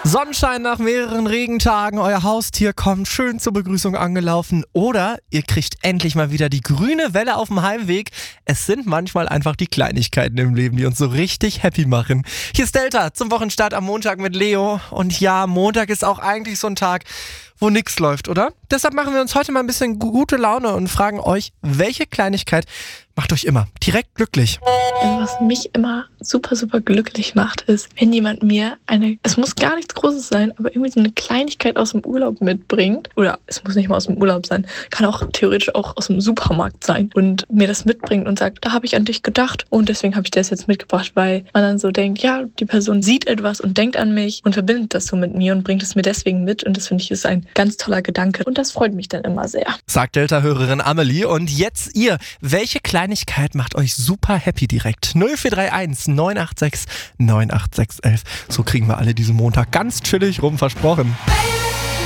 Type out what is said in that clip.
Sonnenschein nach mehreren Regentagen, euer Haustier kommt schön zur Begrüßung angelaufen oder ihr kriegt endlich mal wieder die grüne Welle auf dem Heimweg. Es sind manchmal einfach die Kleinigkeiten im Leben, die uns so richtig happy machen. Hier ist Delta zum Wochenstart am Montag mit Leo. Und ja, Montag ist auch eigentlich so ein Tag, wo nichts läuft, oder? Deshalb machen wir uns heute mal ein bisschen gute Laune und fragen euch, welche Kleinigkeit macht euch immer direkt glücklich? Also was mich immer super, super glücklich macht, ist, wenn jemand mir es muss gar nichts Großes sein, aber irgendwie so eine Kleinigkeit aus dem Urlaub mitbringt. Oder es muss nicht mal aus dem Urlaub sein, kann auch theoretisch auch aus dem Supermarkt sein. Und mir das mitbringt und sagt, da habe ich an dich gedacht und deswegen habe ich das jetzt mitgebracht, weil man dann so denkt, ja, die Person sieht etwas und denkt an mich und verbindet das so mit mir und bringt es mir deswegen mit. Und das finde ich ist ein ganz toller Gedanke und das freut mich dann immer sehr. Sagt Delta-Hörerin Amelie. Und jetzt ihr, welche Kleinigkeit macht euch super happy direkt? 0431 986 98611. So kriegen wir alle diesen Montag ganz chillig rum, versprochen.